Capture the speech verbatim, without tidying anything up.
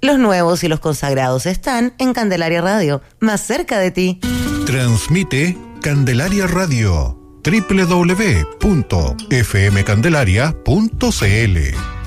Los nuevos y los consagrados están en Candelaria Radio, más cerca de ti. Transmite Candelaria Radio, doble u doble u doble u punto f m candelaria punto c l.